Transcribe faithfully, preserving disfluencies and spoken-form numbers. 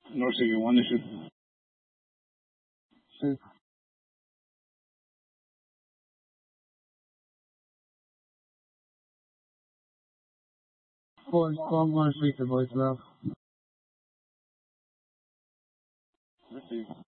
North City one issue. Super. Boys, I'm going to speak to boys, love. Receive.